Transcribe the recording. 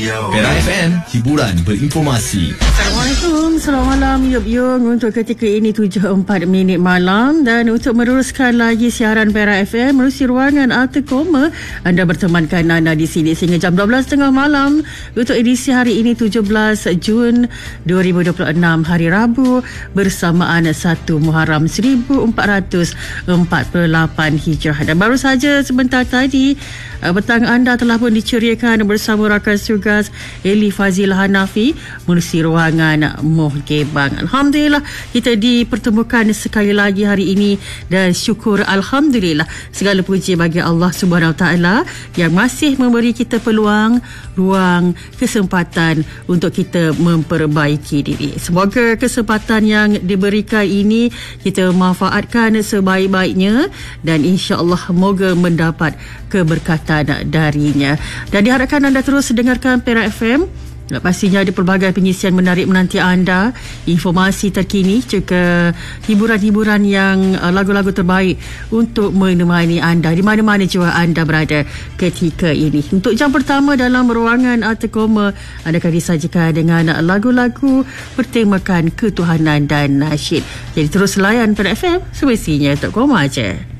Perak FM, hiburan berinformasi. Assalamualaikum, selamat malam Yub untuk ketika ini 7.04 malam. Dan untuk meneruskan lagi siaran Perak FM melalui ruangan Alta Koma, anda bertemankan Nana di sini sehingga jam 12.30 malam untuk edisi hari ini 17 Jun 2026, hari Rabu, bersamaan 1 Muharram 1448 Hijrah. Dan baru saja sebentar tadi petang anda telah pun diceriakan bersama rakan tugas Eli Fazil Hanafi melalui ruangan Moh Gebang. Alhamdulillah kita dipertemukan sekali lagi hari ini dan syukur Alhamdulillah, segala puji bagi Allah Subhanahu Wa Taala yang masih memberi kita peluang, ruang, kesempatan untuk kita memperbaiki diri. Semoga kesempatan yang diberikan ini kita manfaatkan sebaik-baiknya dan insya-Allah moga mendapat keberkatan darinya. Dan diharapkan anda terus dengarkan Perak FM. Pastinya ada pelbagai pengisian menarik menanti anda, informasi terkini, juga hiburan-hiburan yang lagu-lagu terbaik untuk menemani anda di mana-mana jua anda berada ketika ini. Untuk jam pertama dalam ruangan Alta Koma, anda akan disajikan dengan lagu-lagu bertemakan ketuhanan dan nasyid. Jadi terus layan Perak FM, semestinya Alta Koma aja.